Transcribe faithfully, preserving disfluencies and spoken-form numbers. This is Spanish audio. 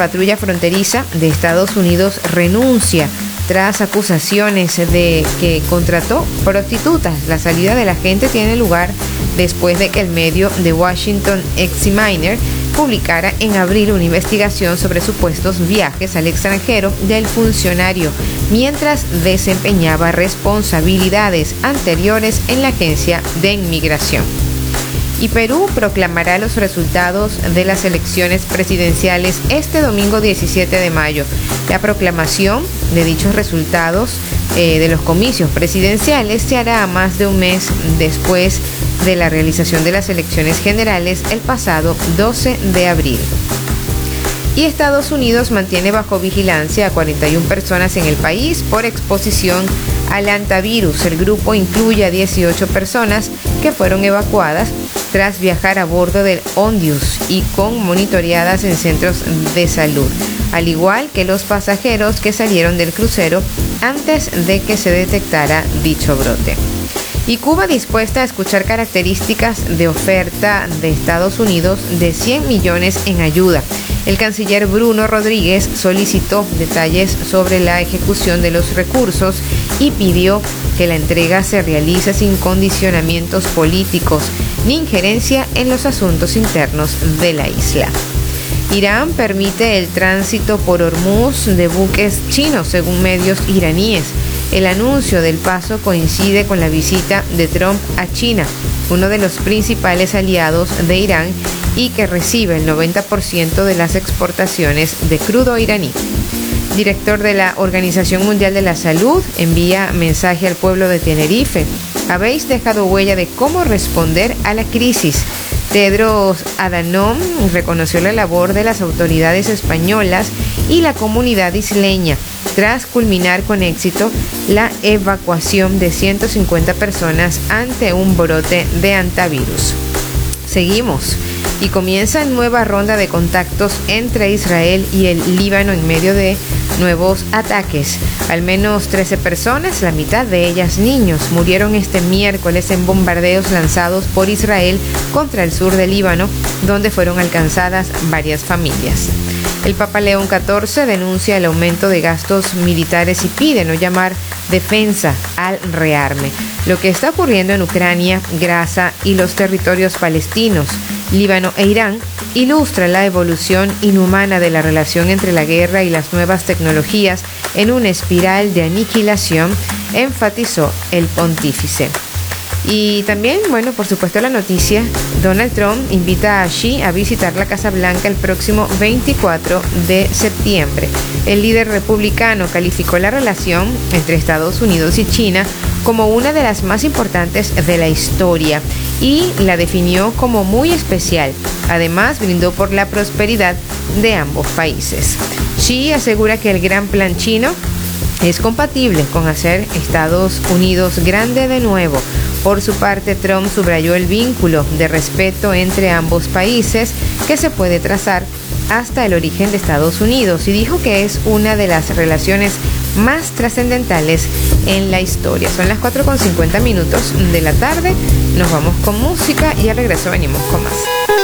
Patrulla fronteriza de Estados Unidos renuncia tras acusaciones de que contrató prostitutas. La salida del agente tiene lugar después de que el medio The Washington Examiner publicara en abril una investigación sobre supuestos viajes al extranjero del funcionario mientras desempeñaba responsabilidades anteriores en la agencia de inmigración. Y Perú proclamará los resultados de las elecciones presidenciales este domingo diecisiete de mayo. La proclamación de dichos resultados eh, de los comicios presidenciales se hará a más de un mes después de la realización de las elecciones generales el pasado doce de abril. Y Estados Unidos mantiene bajo vigilancia a cuarenta y una personas en el país por exposición al hantavirus. El grupo incluye a dieciocho personas que fueron evacuadas tras viajar a bordo del Ondius y con monitoreadas en centros de salud, al igual que los pasajeros que salieron del crucero antes de que se detectara dicho brote. Y Cuba dispuesta a escuchar características de oferta de Estados Unidos de cien millones en ayuda. El canciller Bruno Rodríguez solicitó detalles sobre la ejecución de los recursos y pidió que la entrega se realice sin condicionamientos políticos ni injerencia en los asuntos internos de la isla. Irán permite el tránsito por Hormuz de buques chinos, según medios iraníes. El anuncio del paso coincide con la visita de Trump a China, uno de los principales aliados de Irán y que recibe el noventa por ciento de las exportaciones de crudo iraní. Director de la Organización Mundial de la Salud envía mensaje al pueblo de Tenerife. Habéis dejado huella de cómo responder a la crisis. Tedros Adhanom reconoció la labor de las autoridades españolas y la comunidad isleña tras culminar con éxito la evacuación de ciento cincuenta personas ante un brote de hantavirus. Seguimos y comienza nueva ronda de contactos entre Israel y el Líbano en medio de nuevos ataques. Al menos trece personas, la mitad de ellas niños, murieron este miércoles en bombardeos lanzados por Israel contra el sur del Líbano, donde fueron alcanzadas varias familias. El Papa León catorce denuncia el aumento de gastos militares y pide no llamar defensa al rearme. Lo que está ocurriendo en Ucrania, Gaza y los territorios palestinos, Líbano e Irán ilustra la evolución inhumana de la relación entre la guerra y las nuevas tecnologías en una espiral de aniquilación, enfatizó el pontífice. Y también, bueno, por supuesto la noticia, Donald Trump invita a Xi a visitar la Casa Blanca el próximo veinticuatro de septiembre. El líder republicano calificó la relación entre Estados Unidos y China como una de las más importantes de la historia y la definió como muy especial. Además, brindó por la prosperidad de ambos países. Xi asegura que el gran plan chino es compatible con hacer Estados Unidos grande de nuevo. Por su parte, Trump subrayó el vínculo de respeto entre ambos países que se puede trazar hasta el origen de Estados Unidos y dijo que es una de las relaciones más trascendentales en la historia. Son las cuatro con cincuenta minutos de la tarde, nos vamos con música y al regreso venimos con más.